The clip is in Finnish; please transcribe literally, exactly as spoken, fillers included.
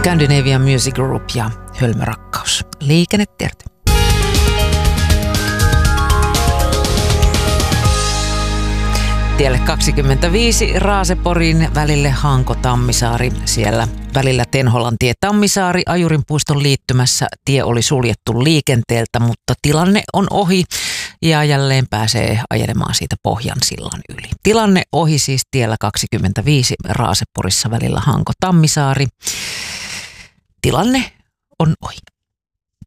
Scandinavian Music Group ja Hölmörakkaus. Liikennetiedot. Tielle kaksikymmentäviisi Raaseporin välille Hanko-Tammisaari. Siellä välillä Tenholantie Tammisaari Ajurinpuiston liittymässä tie oli suljettu liikenteeltä, mutta tilanne on ohi ja jälleen pääsee ajelemaan siitä Pohjansillan yli. Tilanne ohi siis tiellä kaksikymmentäviisi Raaseporissa välillä Hanko-Tammisaari. Tilanne on ohi.